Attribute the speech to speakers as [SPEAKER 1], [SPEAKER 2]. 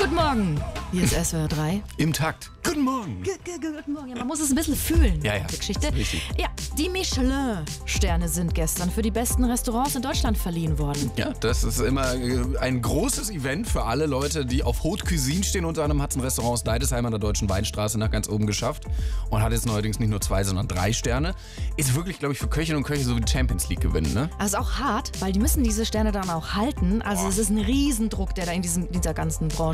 [SPEAKER 1] Guten Morgen. Hier ist SWR 3.
[SPEAKER 2] Im Takt. Guten Morgen.
[SPEAKER 1] Guten Morgen. Ja, man muss es ein bisschen fühlen,
[SPEAKER 2] Ja,
[SPEAKER 1] die Geschichte.
[SPEAKER 2] richtig.
[SPEAKER 1] Ja, die Michelin-Sterne sind gestern für die besten Restaurants in Deutschland verliehen worden.
[SPEAKER 2] Ja, das ist immer ein großes Event für alle Leute, die auf Haute Cuisine stehen. Unter anderem hat es ein Restaurant aus Deidesheim an der Deutschen Weinstraße nach ganz oben geschafft und hat jetzt neuerdings nicht nur 2, sondern 3 Sterne. Ist wirklich, glaube ich, für Köchinnen und Köche so wie die Champions League gewinnen, ne?
[SPEAKER 1] Also auch hart, weil die müssen diese Sterne dann auch halten. Also es ist ein Riesendruck, der da in dieser ganzen Branche